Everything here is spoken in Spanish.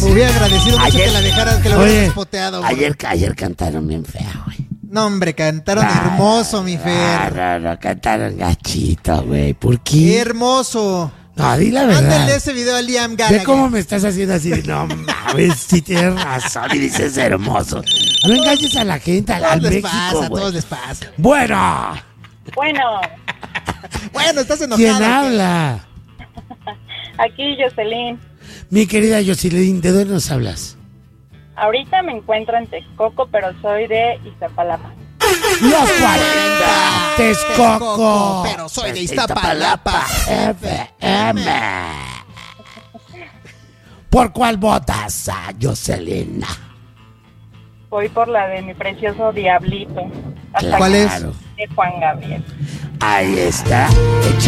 hubiera agradecido mucho que la dejaras, que lo hubieras espoteado. Ayer cantaron bien feo, güey. No, hombre, cantaron hermoso, mi Fer. No, cantaron gachito, güey. ¿Por qué? Hermoso. No, di la verdad. Mándale ese video a Liam Gallagher. Ve cómo me estás haciendo así. No mames, sí tienes razón y dices hermoso. No engañes a la gente, al México, güey. A todos les pasa. Bueno, estás enojada. ¿quién habla? Aquí Jocelyn. Mi querida Jocelyn, ¿de dónde nos hablas? Ahorita me encuentro en Texcoco, pero soy de Iztapalapa. Los 40, Texcoco, pero soy de Iztapalapa. FM. ¿Por cuál votas a Jocelyn? Voy por la de mi precioso Diablito. ¿Cuál es? De Juan Gabriel. Ahí está.